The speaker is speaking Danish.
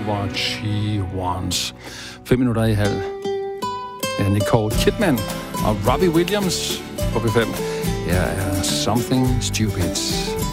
What She Wants. 5 minutter i halv. Ja, Nicole Kidman og Robbie Williams på B5. Her er Something Stupid.